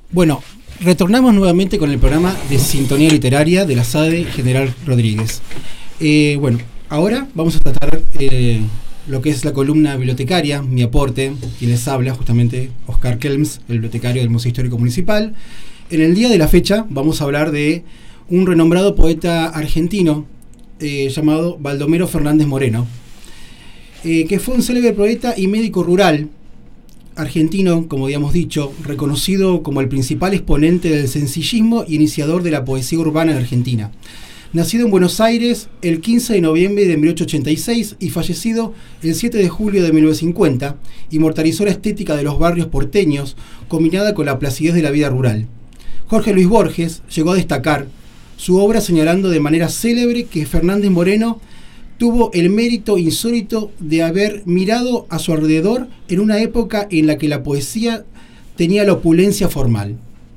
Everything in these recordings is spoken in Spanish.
Bueno, retornamos nuevamente con el programa de Sintonía Literaria de la SADE General Rodríguez. Bueno, ahora vamos a tratar lo que es la columna bibliotecaria, mi aporte, quien les habla justamente Oscar Kelms, el bibliotecario del Museo Histórico Municipal. En el día de la fecha vamos a hablar de un renombrado poeta argentino llamado Baldomero Fernández Moreno, que fue un célebre poeta y médico rural argentino, como habíamos dicho, reconocido como el principal exponente del sencillismo y iniciador de la poesía urbana en Argentina. Nacido en Buenos Aires el 15 de noviembre de 1886 y fallecido el 7 de julio de 1950, inmortalizó la estética de los barrios porteños combinada con la placidez de la vida rural. Jorge Luis Borges llegó a destacar su obra señalando de manera célebre que Fernández Moreno tuvo el mérito insólito de haber mirado a su alrededor en una época en la que la poesía tenía la opulencia formal.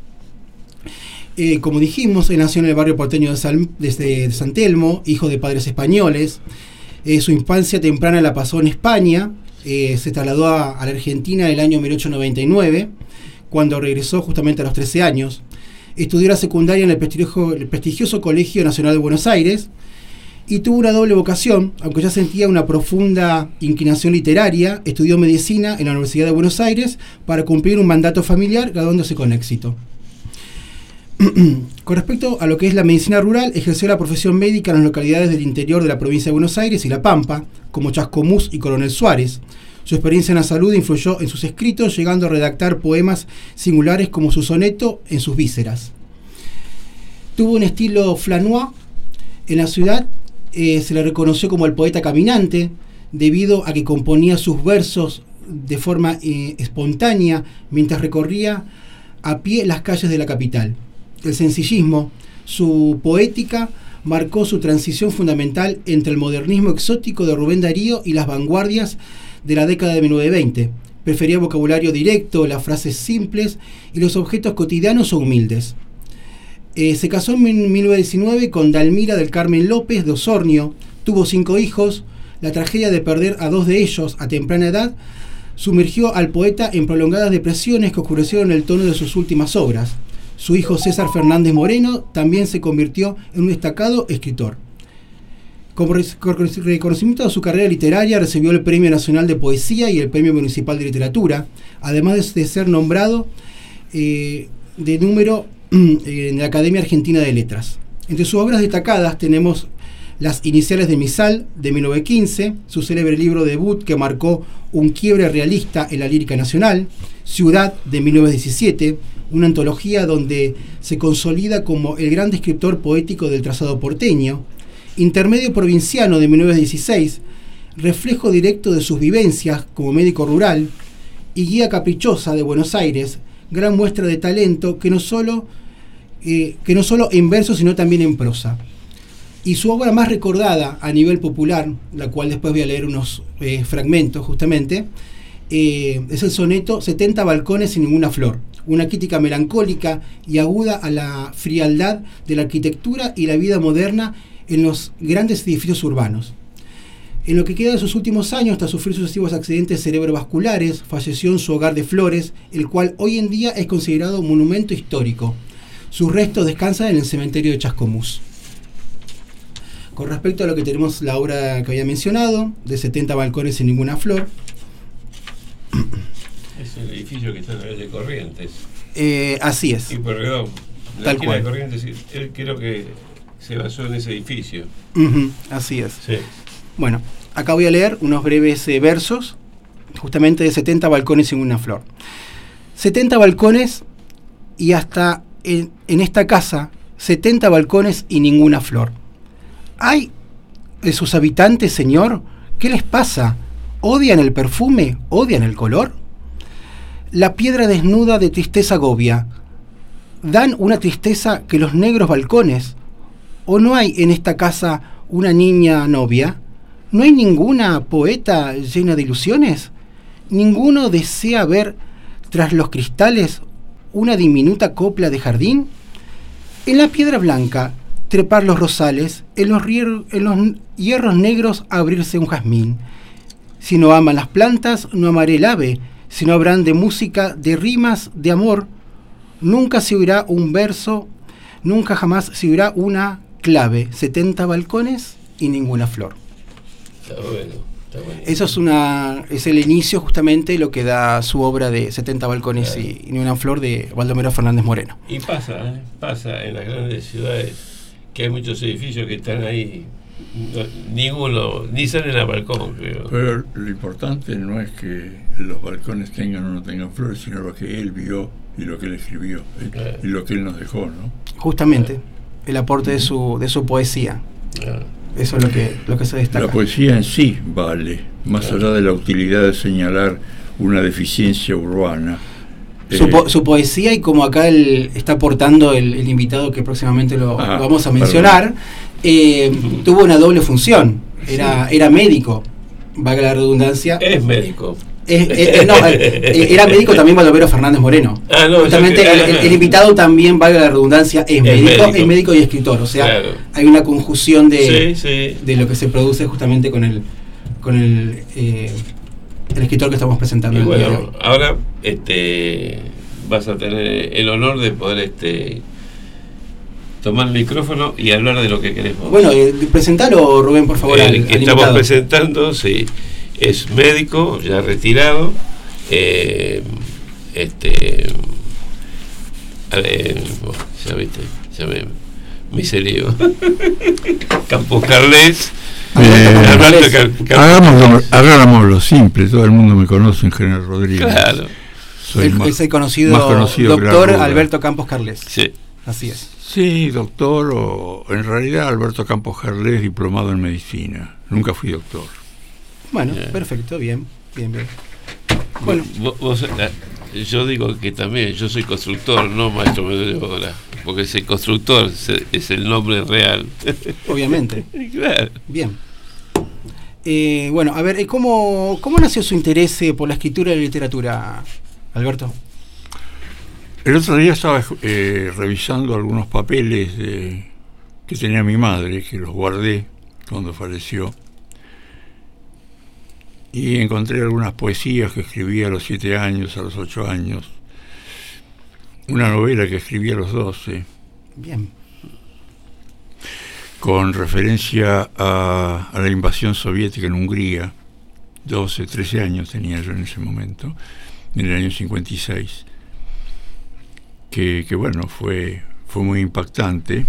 Como dijimos, él nació en el barrio porteño de San Telmo, hijo de padres españoles. Su infancia temprana la pasó en España, se trasladó a la Argentina en el año 1899, cuando regresó justamente a los 13 años. Estudió la secundaria en el prestigioso Colegio Nacional de Buenos Aires, y tuvo una doble vocación, aunque ya sentía una profunda inclinación literaria. Estudió medicina en la Universidad de Buenos Aires para cumplir un mandato familiar, graduándose con éxito. Con respecto a lo que es la medicina rural, ejerció la profesión médica en las localidades del interior de la provincia de Buenos Aires y La Pampa, como Chascomús y Coronel Suárez. Su experiencia en la salud influyó en sus escritos, llegando a redactar poemas singulares como su soneto En sus vísceras. Tuvo un estilo flanois. En la ciudad se le reconoció como el poeta caminante, debido a que componía sus versos de forma espontánea mientras recorría a pie las calles de la capital. El sencillismo, su poética, marcó su transición fundamental entre el modernismo exótico de Rubén Darío y las vanguardias de la década de 1920. Prefería vocabulario directo, las frases simples y los objetos cotidianos o humildes. Se casó en 1919 con Dalmira del Carmen López de Osornio, tuvo 5 hijos. La tragedia de perder a 2 de ellos a temprana edad sumergió al poeta en prolongadas depresiones que oscurecieron el tono de sus últimas obras. Su hijo César Fernández Moreno también se convirtió en un destacado escritor. Como reconocimiento a su carrera literaria, recibió el Premio Nacional de Poesía y el Premio Municipal de Literatura, además de ser nombrado de número en la Academia Argentina de Letras. Entre sus obras destacadas tenemos Las iniciales de Misal, de 1915, su célebre libro debut que marcó un quiebre realista en la lírica nacional, Ciudad, de 1917, una antología donde se consolida como el gran descriptor poético del trazado porteño, Intermedio Provinciano, de 1916, reflejo directo de sus vivencias como médico rural, y Guía Caprichosa, de Buenos Aires, gran muestra de talento que no solo en verso sino también en prosa. Y su obra más recordada a nivel popular, la cual después voy a leer unos fragmentos justamente, es el soneto 70 balcones sin ninguna flor, una crítica melancólica y aguda a la frialdad de la arquitectura y la vida moderna en los grandes edificios urbanos. En lo que queda de sus últimos años, tras sufrir sucesivos accidentes cerebrovasculares, falleció en su hogar de Flores, el cual hoy en día es considerado monumento histórico. Sus restos descansan en el cementerio de Chascomús. Con respecto a lo que tenemos, la obra que había mencionado, de 70 balcones sin ninguna flor. Es el edificio que está en la calle Corrientes. Así es. Y perdón, tal cual. De Corrientes, él creo que se basó en ese edificio. Así es. Sí. Bueno, acá voy a leer unos breves versos, justamente de 70 balcones sin una flor. 70 balcones y hasta en esta casa, 70 balcones y ninguna flor. ¿Hay de sus habitantes, señor? ¿Qué les pasa? ¿Odian el perfume? ¿Odian el color? La piedra desnuda de tristeza agobia. ¿Dan una tristeza que los negros balcones? ¿O no hay en esta casa una niña novia? ¿No hay ninguna poeta llena de ilusiones? ¿Ninguno desea ver tras los cristales una diminuta copla de jardín? En la piedra blanca trepar los rosales, en los hierros negros abrirse un jazmín. Si no aman las plantas, no amaré el ave, si no habrán de música, de rimas, de amor, nunca se oirá un verso, nunca jamás se oirá una clave, 70 balcones y ninguna flor. Está bueno, está bueno. Eso es el inicio justamente lo que da su obra de 70 balcones Claro. y ninguna flor de Baldomero Fernández Moreno. Y pasa en las grandes ciudades que hay muchos edificios que están ahí, ninguno, ni salen al balcón, creo. Pero lo importante no es que los balcones tengan o no tengan flores, sino lo que él vio y lo que él escribió, Claro. y lo que él nos dejó, ¿no? Justamente, el aporte de su poesía. Claro. Eso es lo que se destaca. La poesía en sí vale, más allá de la utilidad de señalar una deficiencia urbana. Su poesía, y como acá está aportando el invitado que próximamente lo vamos a mencionar, tuvo una doble función. Era médico, valga la redundancia. Es médico. Era médico también Baldomero Fernández Moreno. No, justamente el invitado también, valga la redundancia, es médico y escritor. O sea, claro. Hay una conjunción de Sí. lo que se produce justamente con el escritor que estamos presentando. Y el día de bueno, hoy. ahora vas a tener el honor de poder tomar el micrófono y hablar de lo que querés vos. Bueno, presentalo, Rubén, por favor. El que estamos presentando, sí, es médico, ya retirado, ya viste, ya me lío. Campos Carles. Hagámoslo simple, todo el mundo me conoce en General Rodríguez. Claro. Es el conocido, doctor Alberto Campos Carles. Sí. Así es. Sí, doctor, o en realidad Alberto Campos Carles, diplomado en medicina. Nunca fui doctor. Bueno, perfecto, bien. Bueno, yo digo que también yo soy constructor, no maestro de obra, porque ese constructor es el nombre real. Obviamente. Claro. Bien. Bueno, a ver, ¿cómo nació su interés por la escritura y la literatura, Alberto? El otro día estaba revisando algunos papeles que tenía mi madre, que los guardé cuando falleció, y encontré algunas poesías que escribía a los 7 años, a los 8 años, una novela que escribí a los 12. Bien. Con referencia a la invasión soviética en Hungría. 12, 13 años tenía yo en ese momento, en el año 56. Que bueno, fue muy impactante.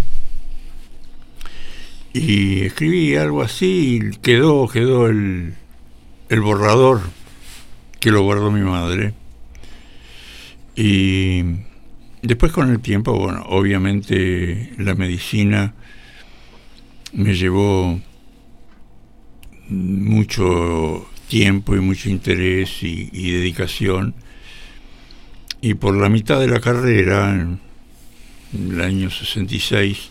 Y escribí algo así, y quedó el borrador, que lo guardó mi madre. Y después, con el tiempo, bueno, obviamente la medicina me llevó mucho tiempo y mucho interés y dedicación. Y por la mitad de la carrera, en el año 66,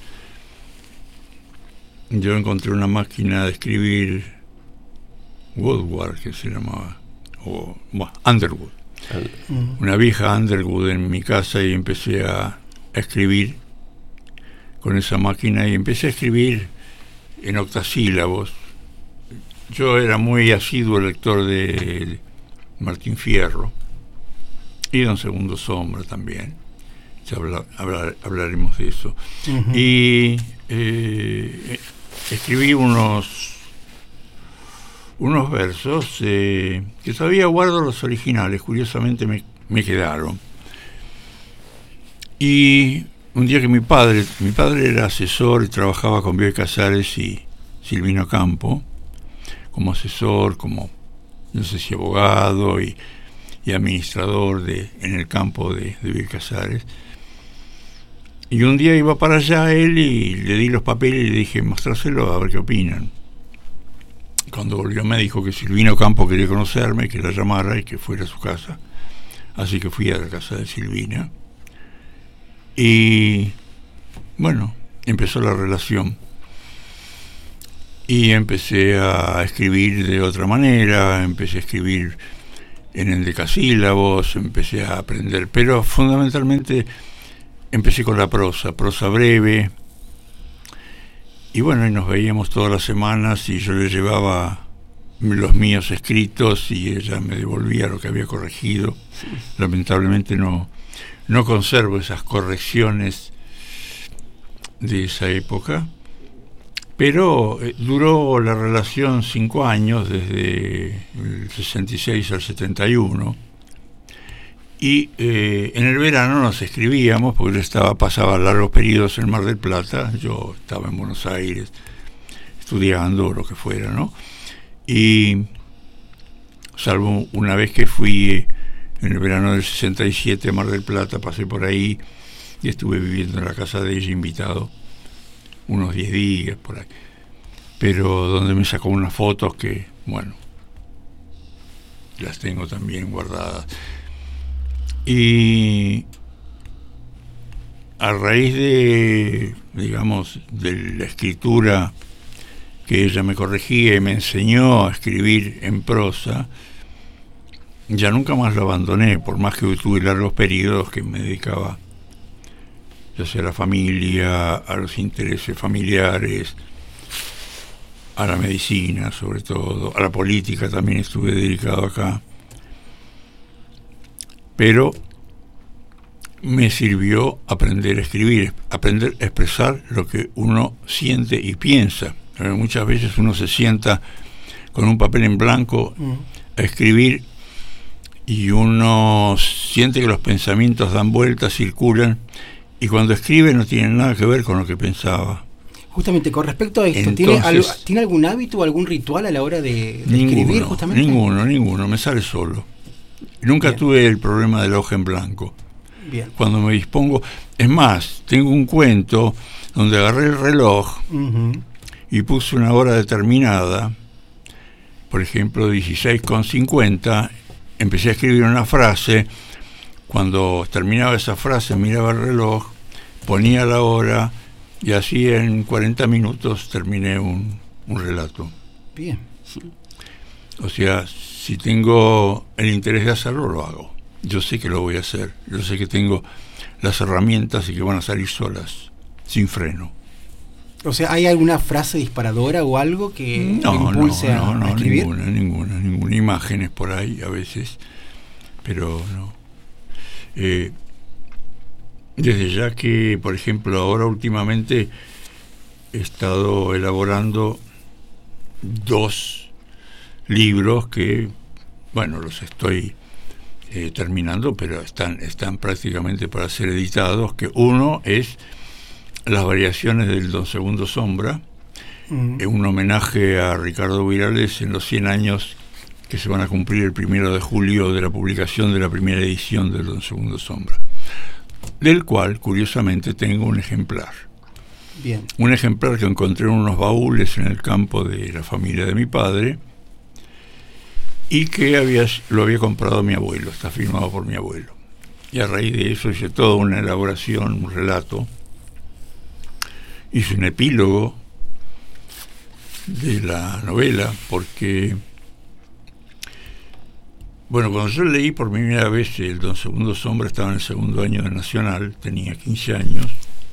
yo encontré una máquina de escribir Woodward, que se llamaba, o Underwood. Una vieja Underwood en mi casa, y empecé a escribir con esa máquina, y empecé a escribir en octasílabos. Yo era muy asiduo lector de Martín Fierro y Don Segundo Sombra también. Ya hablaremos de eso. Uh-huh. Y escribí unos versos que todavía guardo, los originales, curiosamente me quedaron. Y un día que mi padre era asesor y trabajaba con Bioy Casares y Silvino Campo, como asesor, como no sé si abogado y administrador en el campo de Bioy Casares. Y un día iba para allá él y le di los papeles y le dije, mostrárselo a ver qué opinan. Cuando volvió me dijo que Silvino Campo quería conocerme, que la llamara y que fuera a su casa. Así que fui a la casa de Silvina. Y bueno, empezó la relación. Y empecé a escribir de otra manera, empecé a escribir en endecasílabos, empecé a aprender, pero fundamentalmente empecé con la prosa breve. Y bueno, y nos veíamos todas las semanas y yo le llevaba los míos escritos y ella me devolvía lo que había corregido. Sí. Lamentablemente no no conservo esas correcciones de esa época, pero duró la relación 5 años, desde el 66 al 71, y en el verano nos escribíamos, porque él pasaba largos periodos en Mar del Plata, yo estaba en Buenos Aires estudiando o lo que fuera, ¿no? Y salvo una vez que fui en el verano del 67 a Mar del Plata, pasé por ahí y estuve viviendo en la casa de ella, invitado unos 10 días por ahí, pero donde me sacó unas fotos que, bueno, las tengo también guardadas. Y a raíz de, digamos, de la escritura que ella me corregía y me enseñó a escribir en prosa, ya nunca más lo abandoné, por más que tuve largos periodos que me dedicaba ya sea a la familia, a los intereses familiares, a la medicina sobre todo, a la política también estuve dedicado acá. Pero me sirvió aprender a escribir, aprender a expresar lo que uno siente y piensa. Muchas veces uno se sienta con un papel en blanco a escribir y uno siente que los pensamientos dan vueltas, circulan, y cuando escribe no tienen nada que ver con lo que pensaba. Justamente, con respecto a esto, Entonces, ¿tiene algún hábito o algún ritual a la hora de escribir, justamente? Ninguno, me sale solo. Nunca Bien. tuve el problema de la hoja en blanco. Bien. Cuando me dispongo, es más, tengo un cuento donde agarré el reloj y puse una hora determinada, por ejemplo 16:50, empecé a escribir una frase. Cuando terminaba esa frase miraba el reloj, ponía la hora, y así en 40 minutos terminé un relato. Bien. O sea, si tengo el interés de hacerlo, lo hago. Yo sé que lo voy a hacer. Yo sé que tengo las herramientas y que van a salir solas, sin freno. O sea, ¿hay alguna frase disparadora o algo que le impulse a escribir? Ninguna. Imágenes por ahí a veces, pero no. Desde ya que, por ejemplo, ahora últimamente he estado elaborando 2 libros que, bueno, los estoy terminando, pero están prácticamente para ser editados, que uno es Las variaciones del Don Segundo Sombra, un homenaje a Ricardo Virales en los 100 años que se van a cumplir el 1 de julio de la publicación de la primera edición del Don Segundo Sombra, del cual, curiosamente, tengo un ejemplar. Bien. Un ejemplar que encontré en unos baúles en el campo de la familia de mi padre, y que lo había comprado mi abuelo, está firmado por mi abuelo. Y a raíz de eso hice toda una elaboración, un relato, hice un epílogo de la novela, porque, bueno, cuando yo leí por primera vez el Don Segundo Sombra, estaba en el segundo año de Nacional, tenía 15 años,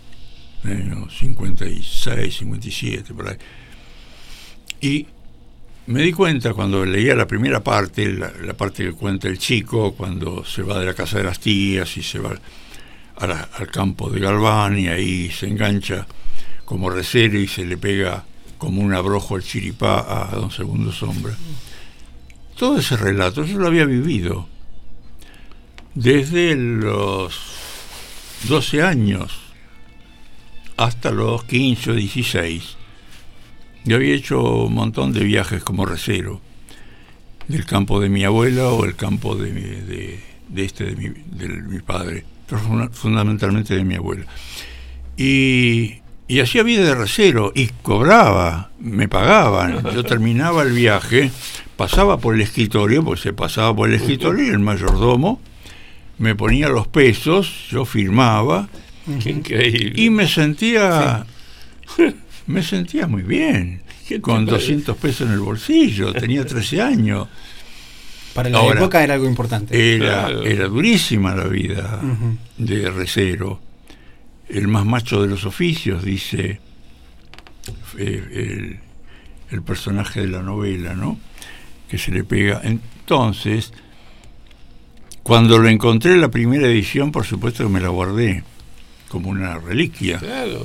56, 57, por ahí. Y me di cuenta cuando leía la primera parte, la parte que cuenta el chico, cuando se va de la casa de las tías y se va al campo de Galván, y ahí se engancha como recero y se le pega como un abrojo al chiripá a Don Segundo Sombra. Todo ese relato yo lo había vivido desde los 12 años hasta los 15 o 16. Yo había hecho un montón de viajes como recero, del campo de mi abuela o el campo de mi padre, pero fundamentalmente de mi abuela. Y hacía vida de recero y cobraba, me pagaban. Yo terminaba el viaje, pasaba por el escritorio, porque se pasaba por el escritorio, y el mayordomo me ponía los pesos, yo firmaba. Qué increíble. Y me sentía muy bien, con 200 pesos en el bolsillo, tenía 13 años. Para la época era algo importante. Era durísima la vida de recero. El más macho de los oficios, dice el personaje de la novela, ¿no? Que se le pega. Entonces, Cuando lo encontré en la primera edición, por supuesto que me la guardé como una reliquia. Claro.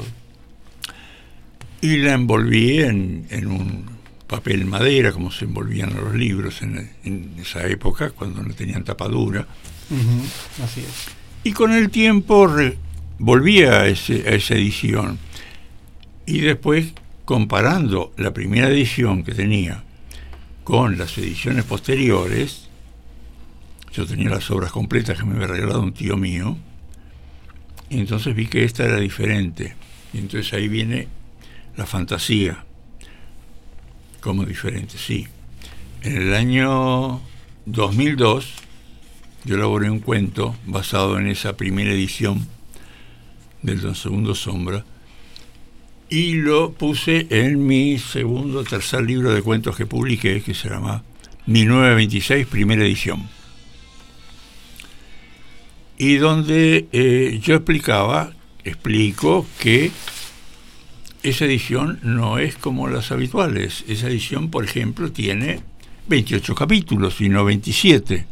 Y la envolví en un papel madera, como se envolvían los libros en esa época, cuando no tenían tapadura. Así es. Y con el tiempo volví a esa edición. Y después, comparando la primera edición que tenía con las ediciones posteriores, yo tenía las obras completas que me había regalado un tío mío, y entonces vi que esta era diferente. Y entonces ahí viene la fantasía como diferente, sí. En el año 2002 yo elaboré un cuento basado en esa primera edición del Don Segundo Sombra y lo puse en mi tercer libro de cuentos que publiqué, que se llama 1926, primera edición, y donde yo explico que esa edición no es como las habituales. Esa edición, por ejemplo, tiene 28 capítulos y no 27.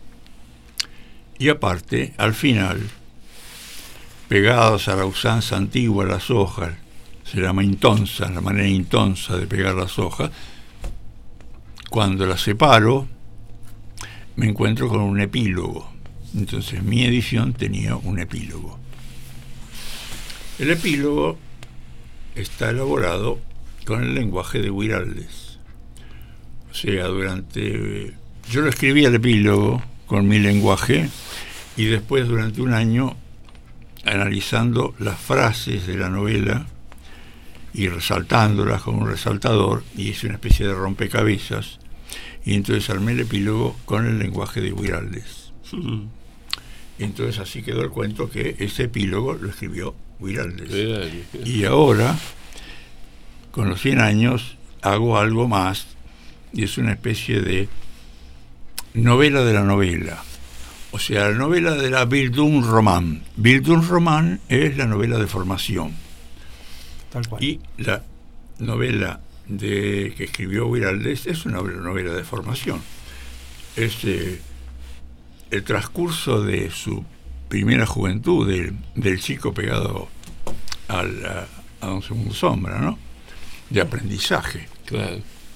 Y aparte, al final, pegados a la usanza antigua las hojas, se llama intonsa, la manera intonsa de pegar las hojas, cuando las separo, me encuentro con un epílogo. Entonces mi edición tenía un epílogo. El epílogo está elaborado con el lenguaje de Guiraldes. O sea, yo lo escribí el epílogo con mi lenguaje y después durante un año analizando las frases de la novela y resaltándolas con un resaltador, y hice una especie de rompecabezas, y entonces armé el epílogo con el lenguaje de Guiraldes. Y entonces así quedó el cuento, que ese epílogo lo escribió Guiraldes. Y ahora, con los 100 años, hago algo más, y es una especie de novela de la novela. O sea, la novela de la Bildungsroman. Bildungsroman es la novela de formación. Tal cual. Y la novela que escribió Guiraldes es una novela de formación. Es el transcurso de su primera juventud, del chico pegado a Don Segundo Sombra, ¿no? De aprendizaje. Claro.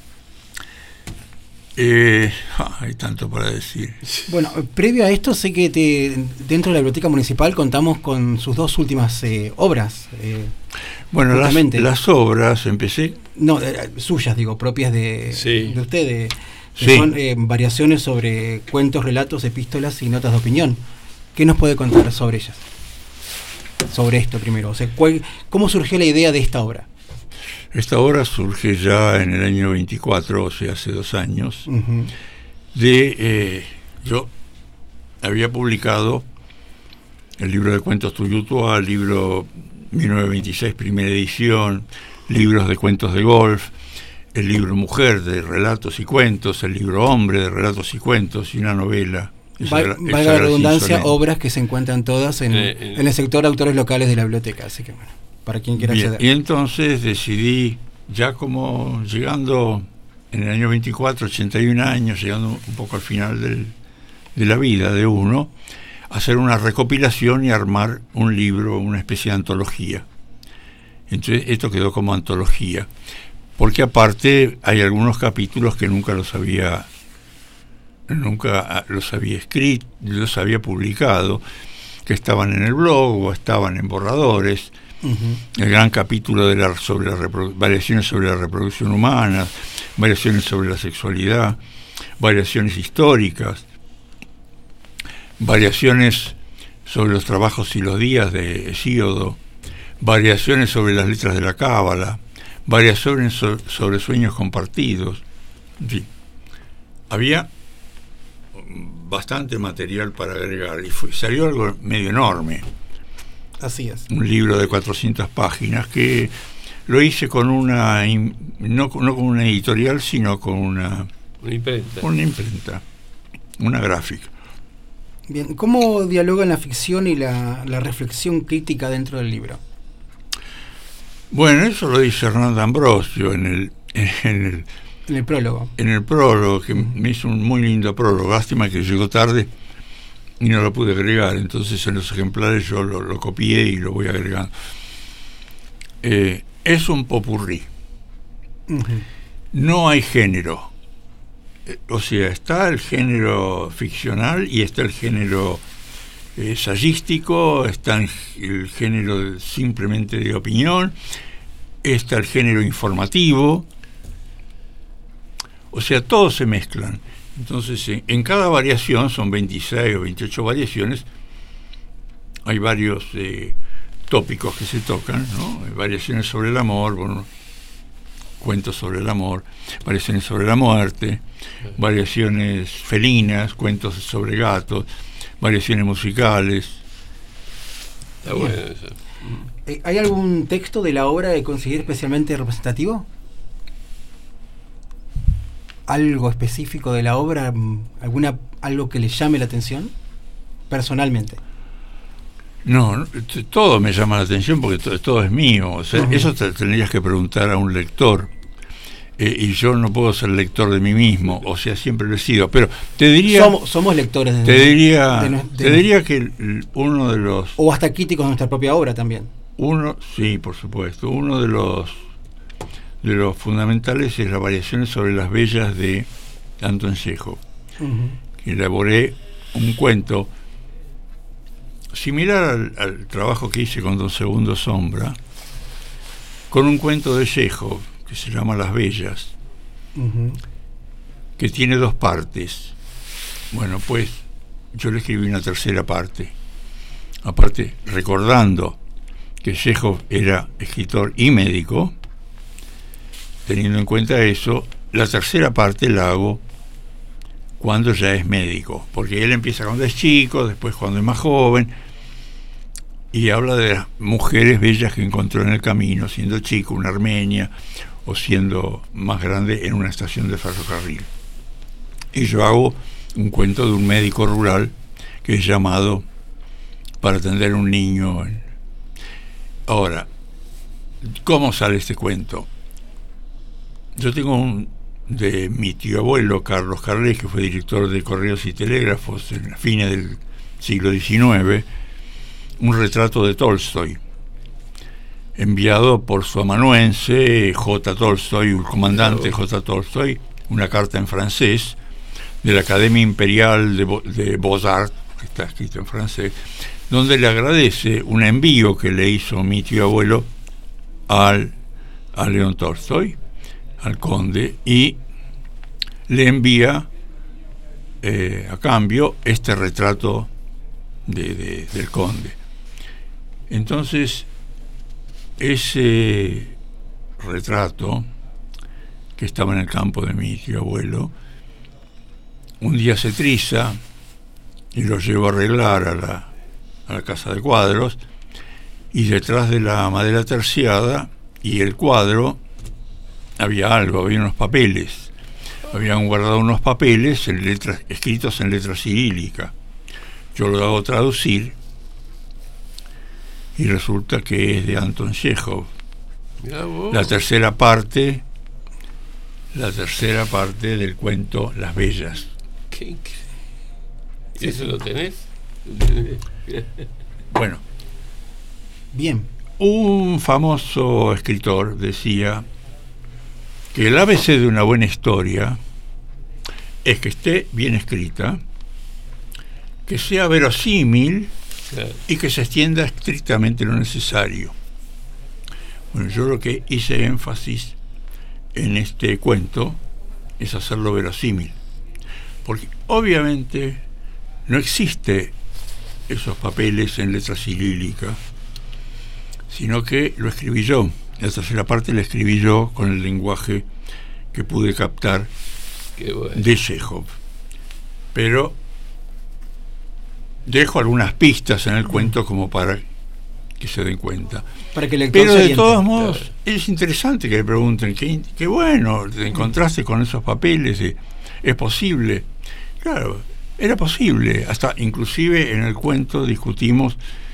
Hay tanto para decir. Bueno, previo a esto, sé que dentro de la Biblioteca Municipal contamos con sus dos últimas obras. Bueno, las obras empecé... No, suyas, digo, propias de usted, que sí. Son variaciones sobre cuentos, relatos, epístolas y notas de opinión. ¿Qué nos puede contar sobre ellas? Sobre esto primero. O sea, ¿cómo surgió la idea de esta obra? Esta obra surge ya en el año 24, o sea, hace 2 años. Yo había publicado el libro de cuentos Tuyutua, el libro 1926, primera edición, libros de cuentos de golf, el libro Mujer de relatos y cuentos, el libro Hombre de relatos y cuentos, y una novela. Valga la redundancia, obras que se encuentran todas en el sector de autores locales de la biblioteca, así que bueno, para quien quiera acceder. Y entonces decidí, ya como llegando en el año 24, 81 años, llegando un poco al final de la vida de uno, hacer una recopilación y armar un libro, una especie de antología. Entonces esto quedó como antología, porque aparte hay algunos capítulos que nunca los había escrito, los había publicado, que estaban en el blog o estaban en borradores. El gran capítulo sobre variaciones sobre la reproducción humana, variaciones sobre la sexualidad, variaciones históricas, variaciones sobre los trabajos y los días de Hesíodo, variaciones sobre las letras de la Cábala, variaciones sobre sueños compartidos. Sí. Había bastante material para agregar y salió algo medio enorme. Así es. Un libro de 400 páginas que lo hice con no con una editorial, sino con una imprenta, una gráfica. Bien, ¿cómo dialogan la ficción y la reflexión crítica dentro del libro? Bueno, eso lo dice Hernán D'Ambrosio en el prólogo. En el prólogo, que me hizo un muy lindo prólogo. Lástima que llegó tarde, y no lo pude agregar, entonces en los ejemplares yo lo copié y lo voy agregando. Es un popurrí. No hay género. O sea, está el género ficcional y está el género ensayístico, está el género simplemente de opinión, está el género informativo. O sea, todos se mezclan. Entonces, en cada variación, son 26 o 28 variaciones, hay varios tópicos que se tocan, ¿no? Variaciones sobre el amor, bueno, cuentos sobre el amor, variaciones sobre la muerte, variaciones felinas, cuentos sobre gatos, variaciones musicales. Está bueno eso. ¿Hay algún texto de la obra que considere especialmente representativo? ¿Algo específico de la obra? ¿Algo que le llame la atención? Personalmente. No, todo me llama la atención porque todo es mío. O sea, eso tendrías que preguntar a un lector. Y yo no puedo ser lector de mí mismo, o sea, siempre lo he sido. Pero te diría... Somos lectores te diría que uno de los... O hasta críticos de nuestra propia obra también. Sí, por supuesto. Uno de los fundamentales es las variaciones sobre las bellas de Anton Chekhov. Que elaboré un cuento similar al trabajo que hice con Don Segundo Sombra, con un cuento de Chekhov que se llama Las Bellas, que tiene 2 partes. Bueno, pues yo le escribí una tercera parte, aparte recordando que Chekhov era escritor y médico. Teniendo en cuenta eso, la tercera parte la hago cuando ya es médico, porque él empieza cuando es chico, después cuando es más joven, y habla de las mujeres bellas que encontró en el camino, siendo chico, una armenia, o siendo más grande en una estación de ferrocarril. Y yo hago un cuento de un médico rural que es llamado para atender a un niño. Ahora, ¿cómo sale este cuento? Yo tengo de mi tío abuelo, Carlos Carles, que fue director de Correos y Telégrafos en la fines del siglo XIX, un retrato de Tolstoy, enviado por su amanuense J. Tolstoy, el comandante J. Tolstoy, una carta en francés de la Academia Imperial de Beaux-Arts, que está escrito en francés, donde le agradece un envío que le hizo mi tío abuelo a León Tolstoy, al conde, y le envía a cambio este retrato del conde. Entonces, ese retrato, que estaba en el campo de mi tío abuelo, un día se triza y lo llevo a arreglar a la casa de cuadros, y detrás de la madera terciada y el cuadro había unos papeles. Habían guardado unos papeles escritos en letra cirílica. Yo lo hago traducir y resulta que es de Anton Chekhov. La tercera parte del cuento Las Bellas. Qué increíble. ¿Y eso lo tenés? Bueno, bien. Un famoso escritor decía que el ABC de una buena historia es que esté bien escrita, que sea verosímil, claro, y que se extienda estrictamente lo necesario. Bueno, yo lo que hice énfasis en este cuento es hacerlo verosímil, porque obviamente no existe esos papeles en letra cirílica, sino que lo escribí yo. La tercera parte la escribí yo con el lenguaje que pude captar de Chekhov. Pero dejo algunas pistas en el cuento como para que se den cuenta. Para que el lector Pero se de oriente. todos modos, es interesante que le pregunten qué bueno, te encontraste con esos papeles, es posible. Claro, era posible. Hasta inclusive en el cuento discutimos